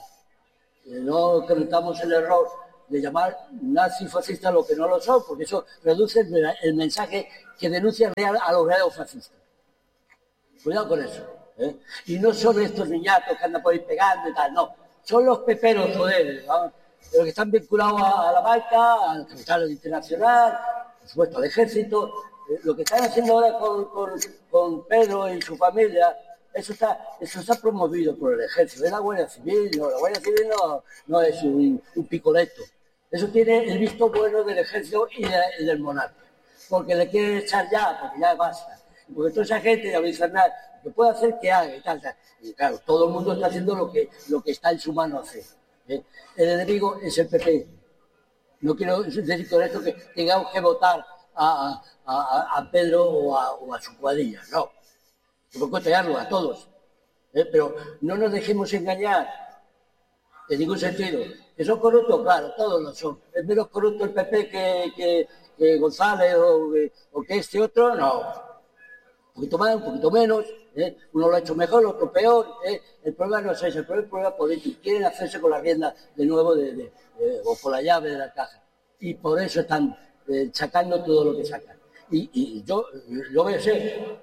No cometamos el error de llamar nazi-fascista lo que no lo son, porque eso reduce el, el mensaje que denuncia real a los reales fascistas. Cuidado con eso. ¿eh? Y no son estos niñatos que andan por ahí pegando y tal, no. Son los peperos, joder, ¿no? Los que están vinculados a, a la banca, al capital internacional, por supuesto al ejército. Eh, lo que están haciendo ahora con, con, con Pedro y su familia, eso está, eso está promovido por el ejército. Es la Guardia Civil, no, la Guardia Civil no, no es un, un picoleto. Eso tiene el visto bueno del ejército y, de, y del monarca. Porque le quiere echar ya, porque ya basta. Porque toda esa gente, ya lo dice Hernán, que puede hacer que haga y tal, tal. Y claro, todo el mundo está haciendo lo que, lo que está en su mano hacer. ¿eh? El enemigo es el P P. No quiero decir con esto que tengamos que votar a, a, a Pedro o a, o a su cuadrilla, no. Por cotearlo a todos. ¿eh? Pero no nos dejemos engañar en ningún sentido. ¿Que son corruptos? Claro, todos lo son. ¿Es menos corrupto el P P que, que, que González o, o que este otro? No. Un poquito más, un poquito menos. ¿eh? Uno lo ha hecho mejor, el otro peor. ¿eh? El problema no es ese, el problema es el problema político. Quieren hacerse con la rienda de nuevo de, de, de, o por la llave de la caja. Y por eso están eh, sacando todo lo que sacan. Y, y yo, yo voy a ser...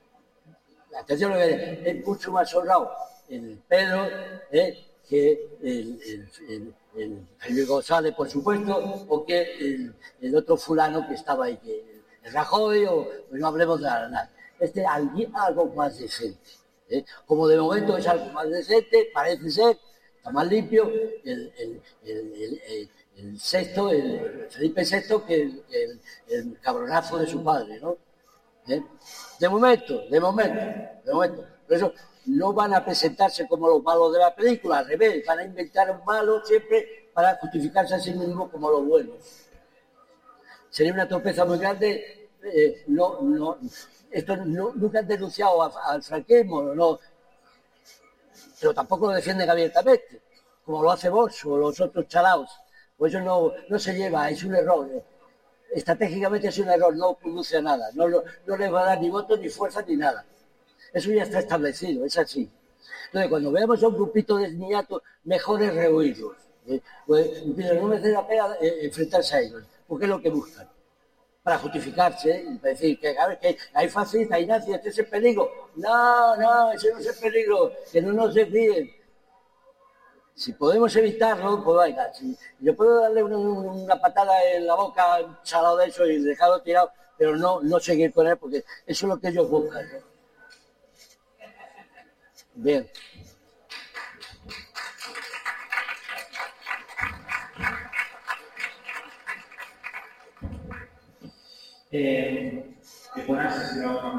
La atención es mucho más honrado el Pedro eh, que el, el, el, el, el González, por supuesto, o que el, el otro fulano que estaba ahí, que el Rajoy, o no hablemos de nada. Este es algo más decente. ¿eh? Como de momento es algo más decente, parece ser, está más limpio, el, el, el, el, el, el sexto, el Felipe sexto, que el, el, el cabronazo de su padre, ¿no? ¿Eh? De momento, de momento, de momento. Por eso no van a presentarse como los malos de la película, al revés, van a inventar un malo siempre para justificarse a sí mismos como los buenos. Sería una torpeza muy grande. Eh, no, no, esto no, nunca han denunciado a, al franquismo, no, pero tampoco lo defienden abiertamente, como lo hace Vox o los otros chalaos. Por eso no, no se lleva, es un error. Eh. Estratégicamente es un error, no produce a nada, no, no, no les va a dar ni votos, ni fuerza, ni nada. Eso ya está establecido, es así. Entonces, cuando veamos a un grupito de niñatos, mejor es rehuirlos. ¿eh? Pues, no merece la pena eh, enfrentarse a ellos, porque es lo que buscan. Para justificarse, ¿eh? Para decir que, a ver, que hay fascistas, hay nazis, este es el peligro. No, no, ese no es el peligro, que no nos desvíen. Si podemos evitarlo, pues venga, si yo puedo darle una, una patada en la boca a un chalado de eso y dejarlo tirado, pero no, no seguir con él, porque eso es lo que ellos buscan. ¿no? Bien. Eh, que buenas,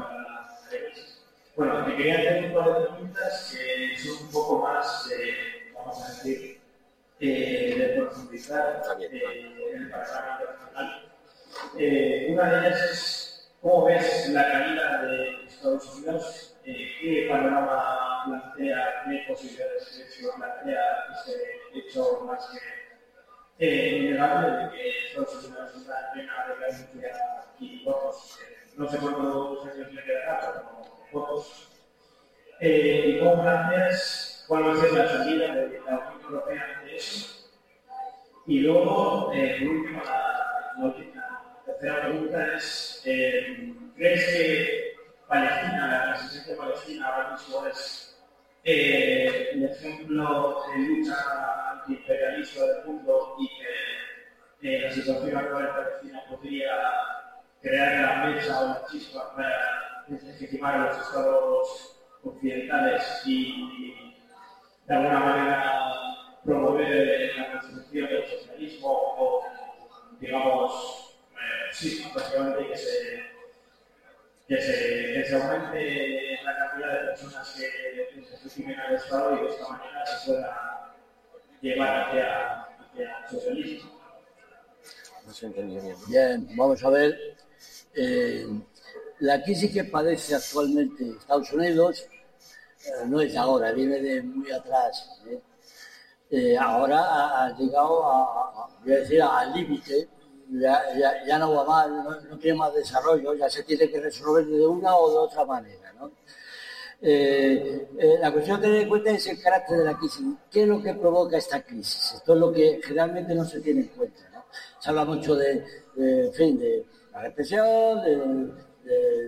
bueno, te quería hacer un par de preguntas que son un poco más... Eh, vamos a decir, eh, de profundizar eh, en el panorama internacional. Eh, una de ellas es cómo ves la caída de Estados Unidos, eh, qué panorama plantea, qué posibilidades de hecho plantea ese hecho más que eh, innegable de que Estados Unidos está en plena decadencia y votos, eh, no sé cuántos años le quedará, pero votos. Eh, y cómo planteas cuál va a ser la salida de la Unión Europea de eso. Y luego, eh, por último, la, la, la tercera pregunta es, eh, ¿crees que Palestina, la presencia de Palestina ahora mismo es eh, el ejemplo de lucha antiimperialista del mundo y que eh, la situación actual en Palestina podría crear la mesa o la chispa para legitimar a los estados occidentales y de alguna manera promover la construcción del socialismo o, digamos, eh, sí, básicamente que se, que, se, que se aumente la cantidad de personas que se legitimen al Estado y de esta manera se pueda llevar hacia, hacia el socialismo. No se entendió bien. Bien, vamos a ver. Eh, la crisis que padece actualmente Estados Unidos eh, no es ahora, viene de muy atrás. ¿eh? Eh, ahora ha, ha llegado a, a, voy a decir, al límite, ya, ya, ya no va más, no, no tiene más desarrollo, ya se tiene que resolver de una o de otra manera, ¿no? Eh, eh, la cuestión a tener en cuenta es el carácter de la crisis. ¿Qué es lo que provoca esta crisis? Esto es lo que generalmente no se tiene en cuenta, ¿no? Se habla mucho de, de en fin, de la represión, de, de